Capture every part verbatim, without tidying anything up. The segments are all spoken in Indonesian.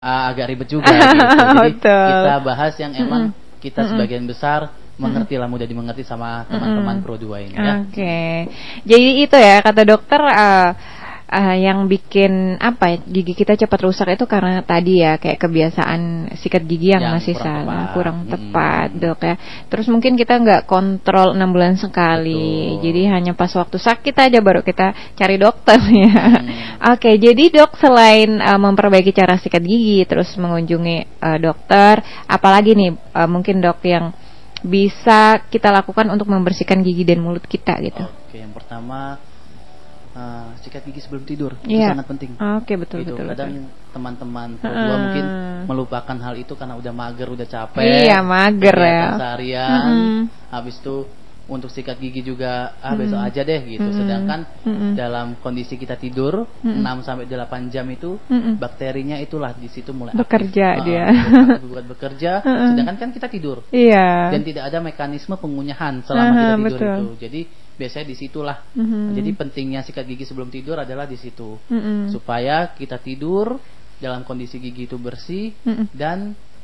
Uh, agak ribet juga gitu. Jadi Betul. kita bahas yang emang Mm-mm. kita Mm-mm. sebagian besar mengerti lah, mudah dimengerti sama teman-teman Pro dua ini ya. Oke, okay. Jadi itu ya kata dokter, uh, uh, yang bikin apa ya, gigi kita cepat rusak itu karena tadi ya kayak kebiasaan sikat gigi yang, yang masih kurang salah, tepat. kurang hmm. tepat dok ya. Terus mungkin kita nggak kontrol enam bulan sekali. Betul. Jadi hanya pas waktu sakit aja baru kita cari dokter ya. Hmm. Oke, okay, jadi dok selain uh, memperbaiki cara sikat gigi, terus mengunjungi uh, dokter, apalagi nih uh, mungkin dok yang bisa kita lakukan untuk membersihkan gigi dan mulut kita gitu. Oke, yang pertama uh, sikat gigi sebelum tidur, yeah. itu sangat penting. Oke, betul gitu. betul. Kadang betul. teman-teman Pro dua uh. mungkin melupakan hal itu karena udah mager, udah capek. Iya, mager ya. Seharian. Mm-hmm. Habis itu untuk sikat gigi juga ah besok mm-hmm. aja deh gitu. Mm-hmm. Sedangkan mm-hmm. dalam kondisi kita tidur mm-hmm. enam sampai delapan jam itu mm-hmm. bakterinya itulah di situ mulai bekerja aktif. dia. Uh, buat bekerja, mm-hmm. sedangkan kan kita tidur. Iya. Dan tidak ada mekanisme pengunyahan selama uh, kita tidur betul. itu. Jadi biasanya disitulah. Mm-hmm. Jadi pentingnya sikat gigi sebelum tidur adalah di situ. Mm-hmm. Supaya kita tidur dalam kondisi gigi itu bersih mm-hmm. dan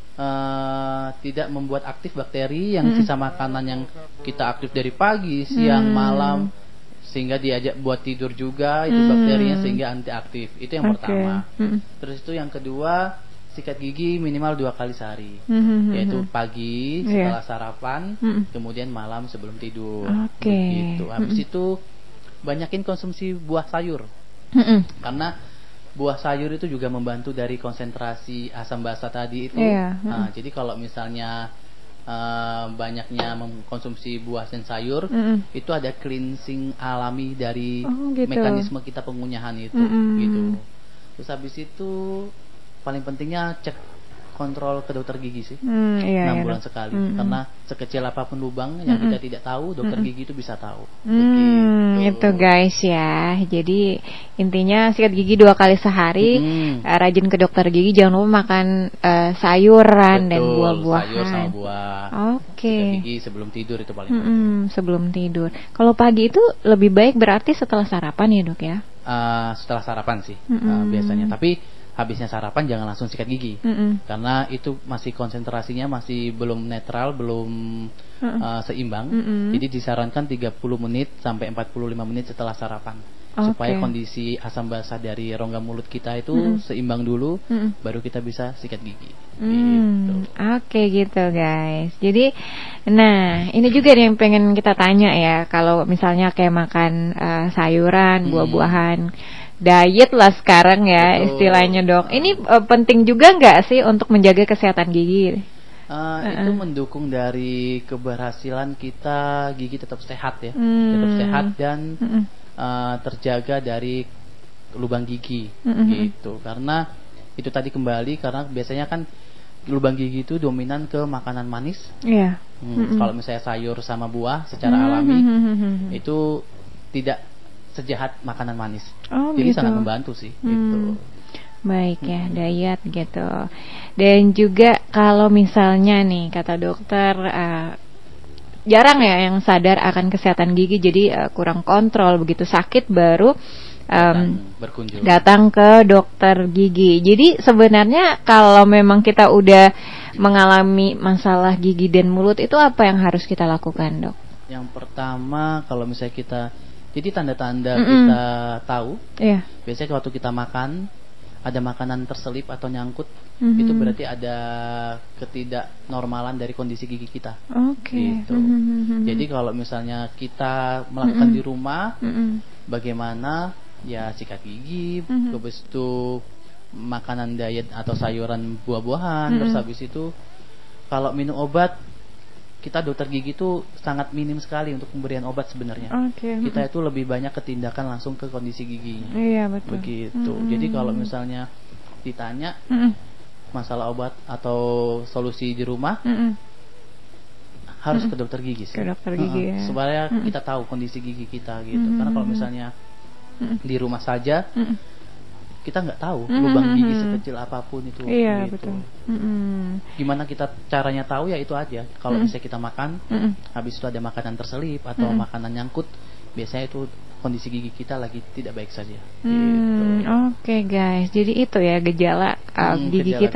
Uh, tidak membuat aktif bakteri yang hmm. sisa makanan yang kita aktif dari pagi, siang, hmm. malam, sehingga diajak buat tidur juga itu hmm. bakterinya sehingga anti aktif. Itu yang okay. pertama. Hmm. Terus itu yang kedua, sikat gigi minimal dua kali sehari, hmm. yaitu pagi setelah yeah. sarapan, hmm. kemudian malam sebelum tidur. Okay. Begitu. Habis hmm. itu banyakin konsumsi buah sayur, hmm. karena buah sayur itu juga membantu dari konsentrasi asam basa tadi itu. Iya. Nah, jadi kalau misalnya uh, banyaknya mengkonsumsi buah dan sayur, mm. itu ada cleansing alami dari oh, gitu. mekanisme kita pengunyahan itu, mm. gitu. Terus habis itu paling pentingnya cek kontrol ke dokter gigi sih, mm, iya, enam iya, bulan sekali. Mm. Karena sekecil apapun lubang yang mm. kita tidak tahu, dokter mm. gigi itu bisa tahu. Mm, itu guys ya. Jadi intinya sikat gigi dua kali sehari, mm. uh, rajin ke dokter gigi, jangan lupa makan uh, sayuran. Betul, dan buah-buahan. Sayur sama buah. Oke. Okay. Sikat gigi sebelum tidur itu paling mm -mm, penting. Sebelum tidur. Kalau pagi itu lebih baik berarti setelah sarapan ya dok ya? Uh, setelah sarapan sih mm -mm. Uh, biasanya. Tapi habisnya sarapan jangan langsung sikat gigi, mm-mm. karena itu masih konsentrasinya masih belum netral, belum uh, seimbang. Mm-mm. Jadi disarankan tiga puluh menit sampai empat puluh lima menit setelah sarapan, okay. supaya kondisi asam basa dari rongga mulut kita itu mm-mm. seimbang dulu, mm-mm. baru kita bisa sikat gigi. Mm. Gitu. Oke okay, gitu guys. Jadi, nah ini juga yang pengen kita tanya ya, kalau misalnya kayak makan uh, sayuran, mm. buah-buahan. Diet lah sekarang ya. Betul. Istilahnya dok. Ini uh, penting juga nggak sih untuk menjaga kesehatan gigi? Uh, uh-uh. Itu mendukung dari keberhasilan kita gigi tetap sehat ya, hmm. tetap sehat dan uh-uh. uh, terjaga dari lubang gigi, uh-uh. gitu. Karena itu tadi kembali karena biasanya kan lubang gigi itu dominan ke makanan manis. Iya. Yeah. Hmm, uh-uh. Kalau misalnya sayur sama buah secara uh-huh. alami uh-huh. itu tidak sejahat makanan manis, oh, jadi gitu. sangat membantu sih. Hmm. Gitu. Baik ya, hmm. diet gitu. Dan juga kalau misalnya nih kata dokter uh, jarang ya yang sadar akan kesehatan gigi, jadi uh, kurang kontrol, begitu sakit baru um, datang, datang ke dokter gigi. Jadi sebenarnya kalau memang kita udah mengalami masalah gigi dan mulut itu apa yang harus kita lakukan dok? Yang pertama kalau misalnya kita Jadi tanda-tanda Mm-mm. kita tahu, yeah. biasanya waktu kita makan ada makanan terselip atau nyangkut, mm-hmm. itu berarti ada ketidaknormalan dari kondisi gigi kita. Okay. Gitu. Mm-hmm. Jadi kalau misalnya kita melakukan mm-hmm. di rumah, mm-hmm. bagaimana ya sikat gigi, mm-hmm. habis itu makanan diet atau sayuran buah-buahan, mm-hmm. terus habis itu kalau minum obat. Kita dokter gigi itu sangat minim sekali untuk pemberian obat sebenarnya. Okay. Kita itu lebih banyak ketindakan langsung ke kondisi gigi. Iya betul. Begitu. Mm-hmm. Jadi kalau misalnya ditanya mm-hmm. masalah obat atau solusi di rumah, mm-hmm. harus mm-hmm. ke dokter gigi sih. Ke dokter gigi uh, ya. Supaya mm-hmm. kita tahu kondisi gigi kita gitu. Mm-hmm. Karena kalau misalnya mm-hmm. di rumah saja. Mm-hmm. Kita nggak tahu mm-hmm. lubang gigi sekecil apapun itu. Iya gitu. betul. Mm-hmm. Gimana kita caranya tahu ya itu aja. Kalau mm-hmm. misalnya kita makan, mm-hmm. habis itu ada makanan terselip atau mm-hmm. makanan nyangkut, biasanya itu kondisi gigi kita lagi tidak baik saja. Hmm, Gitu. Oke okay guys, jadi itu ya gejala uh, hmm, gigi gejala kita